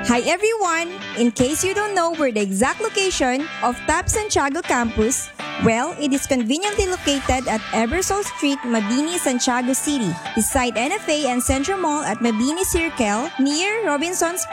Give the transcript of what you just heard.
Hi everyone! In case you don't know where the exact location of TAP Santiago campus, well, it is conveniently located at Ebersole Street, Mabini, Santiago City, beside NFA and Central Mall at Mabini Circle, near Robinson's